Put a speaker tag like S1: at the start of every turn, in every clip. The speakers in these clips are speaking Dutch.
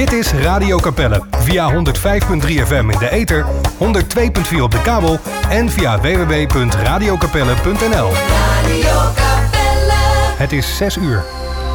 S1: Dit is Radio Capelle via 105.3 FM in de ether, 102.4 op de kabel en via www.radiocapelle.nl. Het is 6 uur.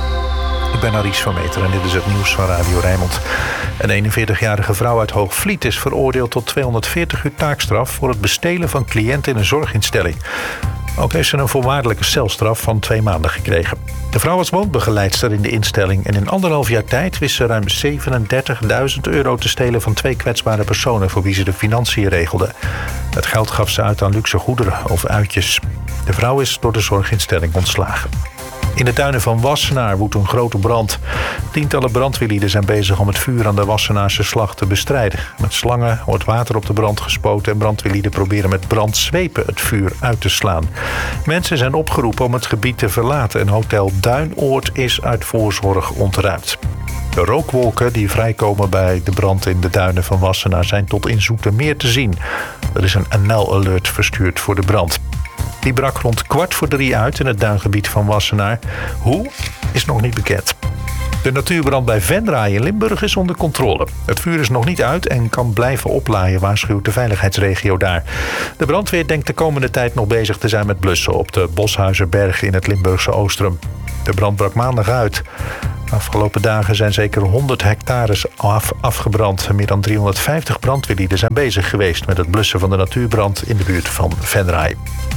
S2: Ik ben Aries van Meter en dit is het nieuws van Radio Rijnmond. Een 41-jarige vrouw uit Hoogvliet is veroordeeld tot 240 uur taakstraf voor het bestelen van cliënten in een zorginstelling. Ook heeft ze een voorwaardelijke celstraf van 2 maanden gekregen. De vrouw was woonbegeleidster in de instelling en in 1,5 jaar tijd wist ze ruim 37.000 euro te stelen van 2 kwetsbare personen voor wie ze de financiën regelde. Het geld gaf ze uit aan luxe goederen of uitjes. De vrouw is door de zorginstelling ontslagen. In de tuinen van Wassenaar woedt een grote brand. Tientallen brandweerlieden zijn bezig om het vuur aan de Wassenaarse slag te bestrijden. Met slangen wordt water op de brand gespoten en brandweerlieden proberen met brandzwepen het vuur uit te slaan. Mensen zijn opgeroepen om het gebied te verlaten en hotel Duinoord is uit voorzorg ontruimd. De rookwolken die vrijkomen bij de brand in de duinen van Wassenaar zijn tot in Zoetermeer te zien. Er is een NL-alert verstuurd voor de brand. Die brak rond 2:15 uit in het duingebied van Wassenaar. Hoe, is nog niet bekend. De natuurbrand bij Venray in Limburg is onder controle. Het vuur is nog niet uit en kan blijven oplaaien, waarschuwt de veiligheidsregio daar. De brandweer denkt de komende tijd nog bezig te zijn met blussen op de Boshuizerberg in het Limburgse Oostrum. De brand brak maandag uit. De afgelopen dagen zijn zeker 100 hectares afgebrand. Meer dan 350 brandweerlieden zijn bezig geweest met het blussen van de natuurbrand in de buurt van Venray.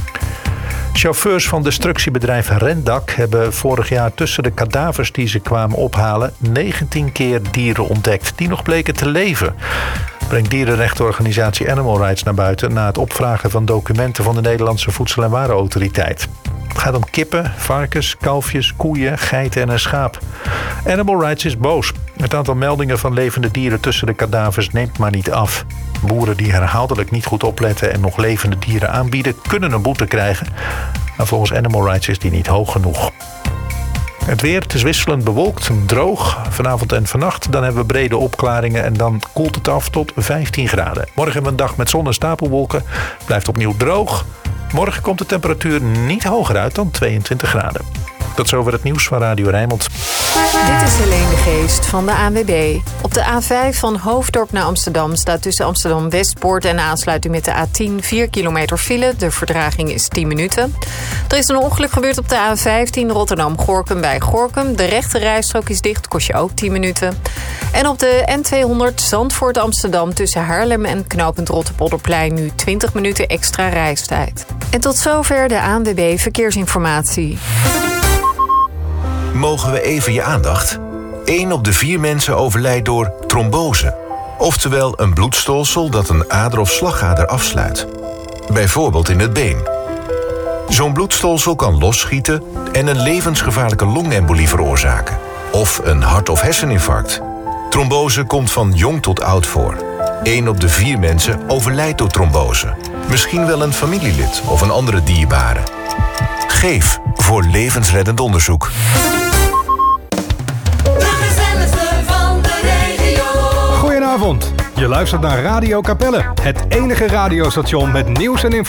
S2: Chauffeurs van destructiebedrijf Rendak hebben vorig jaar tussen de kadavers die ze kwamen ophalen 19 keer dieren ontdekt die nog bleken te leven. Brengt dierenrechtenorganisatie Animal Rights naar buiten na het opvragen van documenten van de Nederlandse Voedsel- en Warenautoriteit. Het gaat om kippen, varkens, kalfjes, koeien, geiten en een schaap. Animal Rights is boos. Het aantal meldingen van levende dieren tussen de kadavers neemt maar niet af. Boeren die herhaaldelijk niet goed opletten en nog levende dieren aanbieden, kunnen een boete krijgen. Maar volgens Animal Rights is die niet hoog genoeg. Het weer, het is wisselend bewolkt, droog. Vanavond en vannacht dan hebben we brede opklaringen en dan koelt het af tot 15 graden. Morgen hebben we een dag met zon en stapelwolken. Blijft opnieuw droog. Morgen komt de temperatuur niet hoger uit dan 22 graden. Tot zover het nieuws van Radio Rijnmond.
S3: Dit is Helene de Geest van de ANWB. Op de A5 van Hoofddorp naar Amsterdam staat tussen Amsterdam-Westpoort en aansluiting met de A10 4 kilometer file. De vertraging is 10 minuten. Er is een ongeluk gebeurd op de A15 Rotterdam-Gorinchem bij Gorinchem. De rechte rijstrook is dicht, kost je ook 10 minuten. En op de N200 Zandvoort-Amsterdam tussen Haarlem en knooppunt Rotterpolderplein nu 20 minuten extra reistijd. En tot zover de ANWB Verkeersinformatie.
S4: Mogen we even je aandacht? 1 op de 4 mensen overlijdt door trombose. Oftewel een bloedstolsel dat een ader of slagader afsluit. Bijvoorbeeld in het been. Zo'n bloedstolsel kan losschieten en een levensgevaarlijke longembolie veroorzaken. Of een hart- of herseninfarct. Trombose komt van jong tot oud voor. 1 op de 4 mensen overlijdt door trombose. Misschien wel een familielid of een andere dierbare. Geef voor levensreddend onderzoek.
S1: Goedenavond. Je luistert naar Radio Capelle, het enige radiostation met nieuws en informatie.